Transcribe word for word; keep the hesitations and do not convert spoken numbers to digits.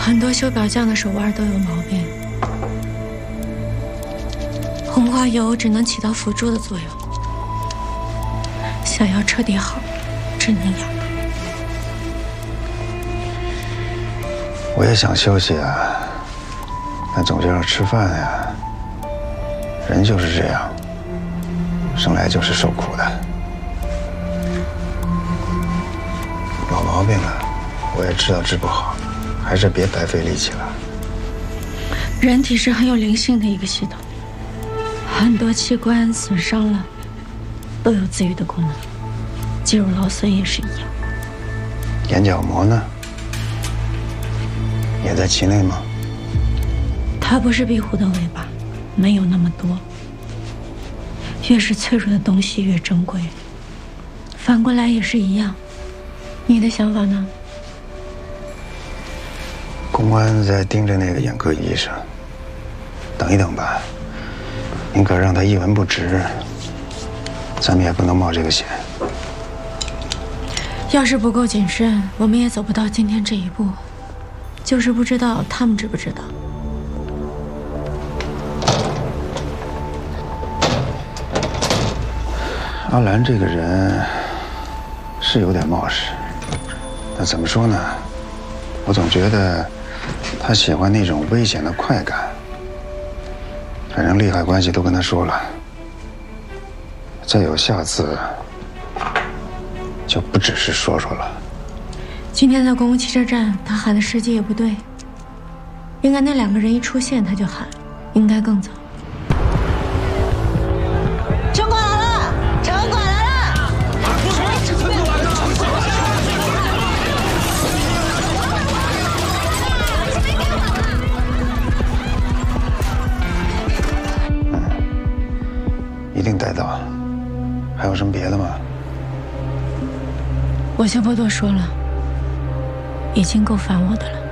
很多修表匠的手腕都有毛病，红花油只能起到辅助的作用。想要彻底好，只能养。 我也想休息啊，但总是要吃饭呀。人就是这样，生来就是受苦的。老毛病了，我也知道治不好，还是别白费力气了。 人体是很有灵性的一个系统，很多器官损伤了，都有自愈的功能。肌肉劳损也是一样。 眼角膜呢？也在其内吗？ 它不是壁虎的尾巴，没有那么多。越是脆弱的东西越珍贵。反过来也是一样。你的想法呢？ 公安在盯着那个眼科医生，等一等吧。宁可让他一文不值，咱们也不能冒这个险。 要是不够谨慎，我们也走不到今天这一步。就是不知道他们知不知道。 阿兰这个人是有点冒失，但怎么说呢？我总觉得他喜欢那种危险的快感。反正利害关系都跟他说了，再有下次就不只是说说了。 今天在公共汽车站，他喊的时机也不对，应该那两个人一出现他就喊，应该更早。 城管来了！城管来了！ 嗯，一定带到。还有什么别的吗？ 我就不多说了，已经够烦我的了。